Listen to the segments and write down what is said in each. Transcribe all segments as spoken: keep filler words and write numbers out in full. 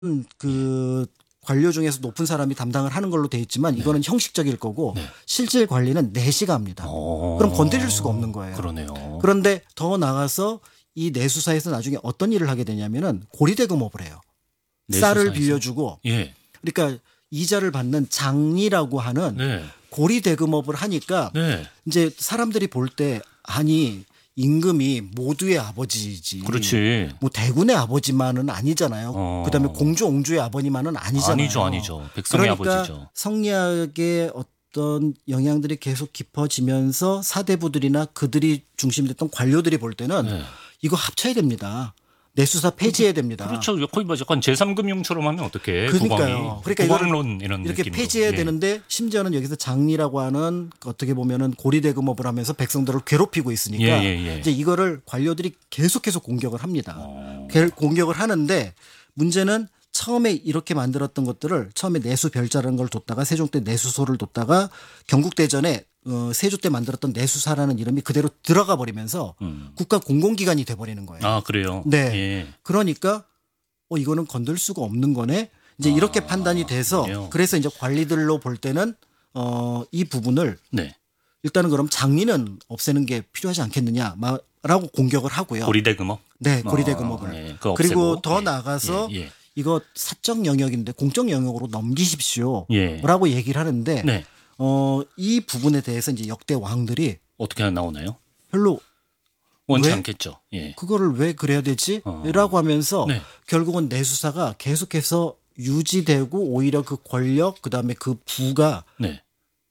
음, 그 관료 중에서 높은 사람이 담당을 하는 걸로 돼 있지만 이거는 형식적일 거고 네. 실질 관리는 내시가 합니다. 어. 그럼 건드릴 수가 없는 거예요. 그러네요. 그런데 더 나가서 이 내수사에서 나중에 어떤 일을 하게 되냐면은 고리대금업을 해요. 쌀을 내수사에서? 빌려주고 예. 그러니까 이자를 받는 장리라고 하는 네. 고리대금업을 하니까 네. 이제 사람들이 볼 때 아니 임금이 모두의 아버지지. 그렇지. 뭐 대군의 아버지만은 아니잖아요. 어. 그다음에 공주 옹주의 아버지만은 아니잖아요. 아니죠, 아니죠. 백성의 그러니까 아버지죠. 성리학의 어떤 영향들이 계속 깊어지면서 사대부들이나 그들이 중심됐던 관료들이 볼 때는 네. 이거 합쳐야 됩니다. 내수사 폐지해야 됩니다. 그렇죠. 거의 뭐 약간 제삼 금융처럼 하면 어떡해. 그러니까요. 그러니까 이거를 도박론 이런 이렇게 느낌으로. 폐지해야 예. 되는데 심지어는 여기서 장리라고 하는 어떻게 보면은 고리대금업을 하면서 백성들을 괴롭히고 있으니까 예, 예, 예. 이제 이거를 관료들이 계속해서 공격을 합니다. 어. 개- 공격을 하는데 문제는 처음에 이렇게 만들었던 것들을 처음에 내수 별자라는 걸 뒀다가 세종 때 내수소를 뒀다가 경국대전에 어, 세조 때 만들었던 내수사라는 이름이 그대로 들어가 버리면서 음. 국가 공공기관이 돼버리는 거예요. 아, 그래요? 네. 예. 그러니까 어 이거는 건들 수가 없는 거네. 이제 이렇게 판단이 돼서 그래요? 그래서 이제 관리들로 볼 때는 어 이 부분을 네. 일단은 그럼 장리는 없애는 게 필요하지 않겠느냐라고 공격을 하고요. 고리대금업? 네, 고리대금업을. 어, 예. 그거 그리고 없애고. 더 예. 나아가서 예. 예. 이거 사적 영역인데 공적 영역으로 넘기십시오라고 예. 얘기를 하는데 네. 어 이 부분에 대해서 이제 역대 왕들이 어떻게 나오나요? 별로 원치 왜? 않겠죠. 예. 그거를 왜 그래야 되지? 어. 라고 하면서 네. 결국은 내수사가 계속해서 유지되고 오히려 그 권력 그다음에 그 부가 네.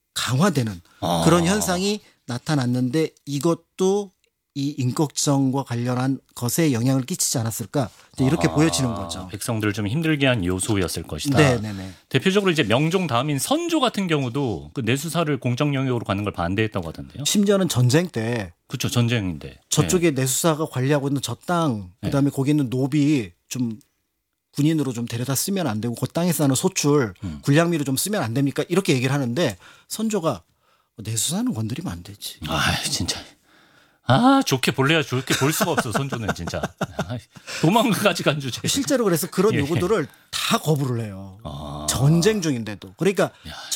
강화되는 아. 그런 현상이 나타났는데 이것도 이 임꺽정과 관련한 것에 영향을 끼치지 않았을까 이제 이렇게 아, 보여지는 거죠. 백성들을 좀 힘들게 한 요소였을 것이다. 네네네. 대표적으로 이제 명종 다음인 선조 같은 경우도 그 내수사를 공적 영역으로 가는 걸 반대했다고 하던데요. 심지어는 전쟁 때 그렇죠. 전쟁인데. 저쪽에 내수사가 관리하고 있는 저 땅 그다음에 거기 있는 노비 좀 군인으로 좀 데려다 쓰면 안 되고 그 땅에서 하는 소출 음. 군량미로 좀 쓰면 안 됩니까? 이렇게 얘기를 하는데 선조가 내수사는 건드리면 안 되지. 네. 아, 진짜. 아, 좋게 볼래야 좋게 볼 수가 없어. 선조는 진짜. 아, 도망가지 간 주제. 실제로 그래서 그런 예. 요구들을 다 거부를 해요. 아. 전쟁 중인데도. 그러니까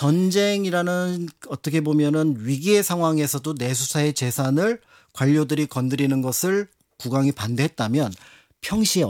전쟁이라는 어떻게 보면은 위기의 상황에서도 내수사의 재산을 관료들이 건드리는 것을 국왕이 반대했다면 평시에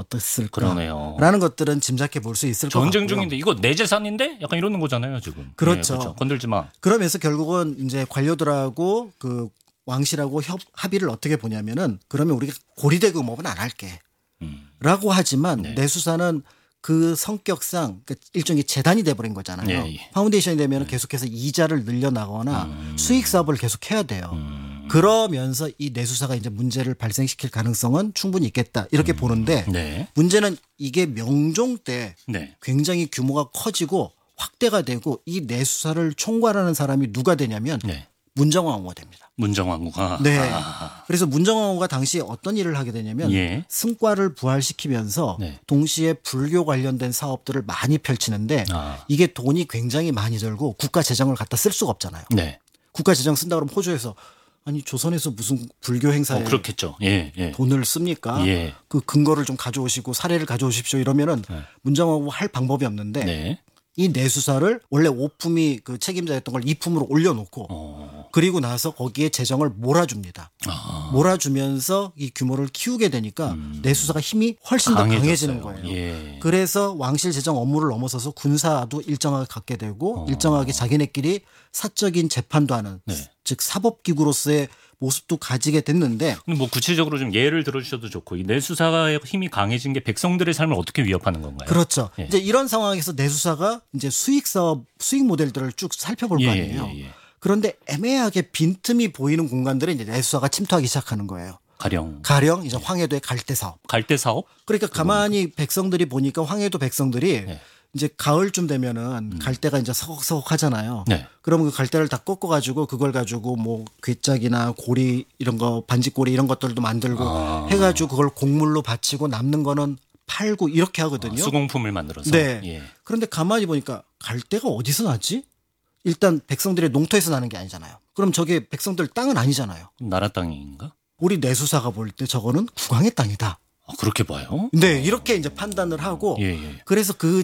그러네요. 어땠을까라는 것들은 짐작해 볼 수 있을 것 같고요. 전쟁 중인데 이거 내 재산인데? 약간 이러는 거잖아요, 지금. 그렇죠. 예, 그렇죠. 건들지 마. 그러면서 결국은 이제 관료들하고 그 왕실하고 협, 합의를 어떻게 보냐면은 그러면 우리가 고리대금업은 안 할게. 음. 라고 하지만 네. 내수사는 그 성격상 그러니까 일종의 재단이 돼버린 거잖아요. 예, 예. 파운데이션이 되면 계속해서 이자를 늘려나가거나 음. 수익 사업을 계속 해야 돼요. 음. 그러면서 이 내수사가 이제 문제를 발생시킬 가능성은 충분히 있겠다. 이렇게 보는데 네. 문제는 이게 명종 때 네. 굉장히 규모가 커지고 확대가 되고 이 내수사를 총괄하는 사람이 누가 되냐면 네. 문정왕후가 됩니다. 문정왕후가. 네. 아. 그래서 문정왕후가 당시 어떤 일을 하게 되냐면 예. 승과를 부활시키면서 네. 동시에 불교 관련된 사업들을 많이 펼치는데 아. 이게 돈이 굉장히 많이 들고 국가 재정을 갖다 쓸 수가 없잖아요. 네. 국가 재정 쓴다 그러면 호주에서 아니 조선에서 무슨 불교 행사에 어, 그렇겠죠. 예. 예. 돈을 씁니까? 예. 그 근거를 좀 가져오시고 사례를 가져오십시오 이러면은 네. 문정왕후 할 방법이 없는데 네. 이 내수사를 원래 오품이 그 책임자였던 걸 이품으로 올려놓고 어. 그리고 나서 거기에 재정을 몰아줍니다. 아. 몰아주면서 이 규모를 키우게 되니까 음. 내수사가 힘이 훨씬 더 강해졌어요. 강해지는 거예요. 예. 그래서 왕실 재정 업무를 넘어서서 군사도 일정하게 갖게 되고 어. 일정하게 자기네끼리 사적인 재판도 하는 네. 즉 사법기구로서의 모습도 가지게 됐는데 근데 뭐 구체적으로 좀 예를 들어주셔도 좋고 이 내수사의 힘이 강해진 게 백성들의 삶을 어떻게 위협하는 건가요? 그렇죠. 예. 이제 이런 상황에서 내수사가 이제 수익 사업 수익 모델들을 쭉 살펴볼 예, 거 아니에요. 예, 예. 그런데 애매하게 빈틈이 보이는 공간들에 이제 내수사가 침투하기 시작하는 거예요. 가령 가령 이제 황해도의 갈대 사업. 갈대 사업? 그러니까 가만히 백성들이 보니까 황해도 백성들이 네. 이제 가을쯤 되면은 갈대가 이제 서걱서걱 하잖아요. 네. 그러면 그 갈대를 다 꺾어 가지고 그걸 가지고 뭐 괴짝이나 고리 이런 거 반지꼬리 이런 것들도 만들고 아. 해 가지고 그걸 곡물로 바치고 남는 거는 팔고 이렇게 하거든요. 수공품을 만들어서. 네. 예. 그런데 가만히 보니까 갈대가 어디서 나지? 일단 백성들의 농토에서 나는 게 아니잖아요. 그럼 저게 백성들 땅은 아니잖아요. 나라 땅인가? 우리 내수사가 볼 때 저거는 국왕의 땅이다. 아, 그렇게 봐요? 네, 이렇게 이제 판단을 하고 예, 예. 그래서 그